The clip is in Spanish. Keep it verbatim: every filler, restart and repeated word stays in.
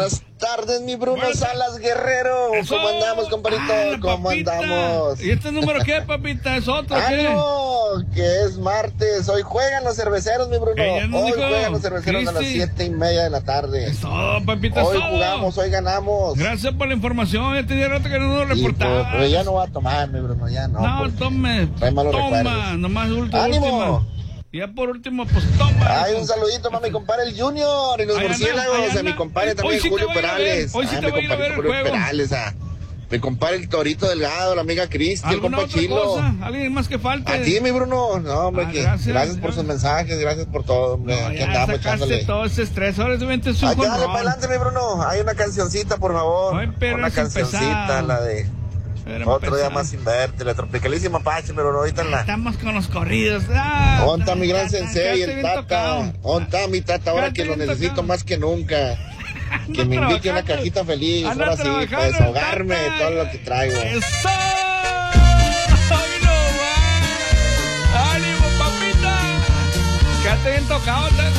Buenas tardes, mi Bruno Buenas Salas Guerrero. Eso. ¿Cómo andamos, compadrito? Ah, ¿Cómo papita. andamos? ¿Y este número qué, papita? ¿Es otro qué? ¡Ánimo! Que es martes. Hoy juegan los cerveceros, mi Bruno. Que ya nos Hoy dijo juegan los cerveceros a las Cristi. siete y media de la tarde. Es todo, papita, Hoy es todo. jugamos, hoy ganamos. Gracias por la información. Ya tenía rato que no nos Sí, reportaba. pero, pero ya no va a tomar, mi Bruno, ya no. No, porque tome. trae malos Toma, recuerdos. nomás último. ¡Ánimo! última. Ya por último, pues toma. Ay, un saludito para mi compadre el Junior y los Ahí anda, murciélagos, ahí a mi anda. compadre Hoy también sí te Julio voy a ir a ver, Perales. hoy sí Ah, te mi voy a ir a ver compadrito el Julio juego. Perales, a mi compadre el Torito Delgado, la amiga Cristi, el ¿Alguna compa otra Chilo. cosa? ¿Alguien más que falte? A ti, mi Bruno. No, hombre, Ah, que gracias, gracias, por gracias. sus mensajes, gracias por todo, hombre. No, Aquí ya andamos sacaste echándole. todo ese estrés. Ahora es un Ay, dale jonrón. para adelante, mi Bruno. Hay una cancioncita, por favor. Ay, pero una es cancioncita, empezado. la de Era Otro día empezar. más sin verte, la tropicalísima Apache, pero ahorita en la... Estamos con los corridos. Ah, Onta mi gran ta- ta- sensei, quedaste el bien Tata. tocado. Onta mi Tata, ahora Quedaste que lo bien necesito tocado. más que nunca. Que me invite a una trabajando. cajita feliz, Anda ahora sí, para trabajando, desahogarme de Tata. todo lo que traigo. ¡Eso! ¡Ay, no va! ¡Ánimo, papita! Quédate bien tocado.